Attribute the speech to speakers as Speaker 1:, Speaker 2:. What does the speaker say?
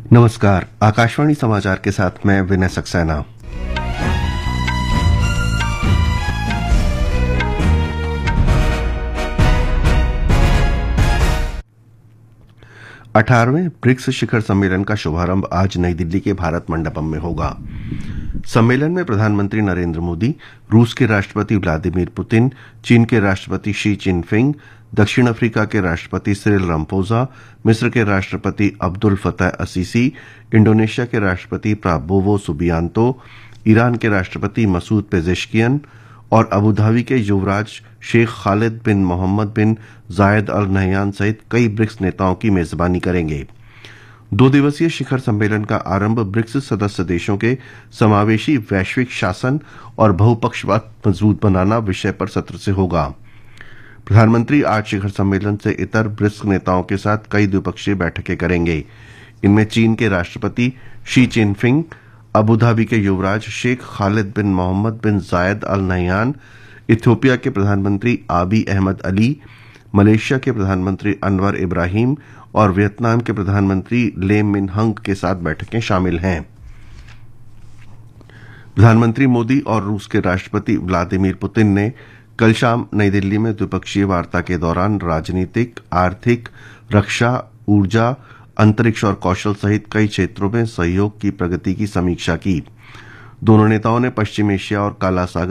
Speaker 1: नमस्कार। आकाशवाणी समाचार के साथ मैं विनय सक्सेना। अठारहवें ब्रिक्स शिखर सम्मेलन का शुभारंभ आज नई दिल्ली के भारत मंडपम में होगा। सम्मेलन में प्रधानमंत्री नरेंद्र मोदी, रूस के राष्ट्रपति व्लादिमीर पुतिन, चीन के राष्ट्रपति शी जिनपिंग, दक्षिण अफ्रीका के राष्ट्रपति सिरिल रामपोसा, मिस्र के राष्ट्रपति अब्दुल फतह असीसी, इंडोनेशिया के राष्ट्रपति प्राबोवो सुबियांतो, ईरान के राष्ट्रपति मसूद पेजेश्कियन और अबू धाबी के युवराज शेख खालिद बिन मोहम्मद बिन जायद अल नहयान सहित कई ब्रिक्स नेताओं की मेजबानी करेंगे। 2 दिवसीय शिखर सम्मेलन का आरंभ ब्रिक्स सदस्य देशों के समावेशी वैश्विक शासन और बहुपक्षवाद मजबूत बनाना विषय पर सत्र से होगा। प्रधानमंत्री आज शिखर सम्मेलन से इतर ब्रिक्स नेताओं के साथ कई द्विपक्षीय बैठकें करेंगे। इनमें चीन के राष्ट्रपति शी जिनपिंग, अबू धाबी के युवराज शेख खालिद बिन मोहम्मद बिन जायद अल नहयान, इथियोपिया के प्रधानमंत्री आबी अहमद अली, मलेशिया के प्रधानमंत्री अनवर इब्राहिम और वियतनाम के प्रधानमंत्री ले मिन हंग के साथ बैठकें शामिल हैं। प्रधानमंत्री मोदी और रूस के राष्ट्रपति व्लादिमीर पुतिन ने कल शाम नई दिल्ली में द्विपक्षीय वार्ता के दौरान राजनीतिक, आर्थिक, रक्षा, ऊर्जा, अंतरिक्ष और कौशल सहित कई क्षेत्रों में सहयोग की प्रगति की समीक्षा की। दोनों नेताओं ने पश्चिम एशिया और काला सागर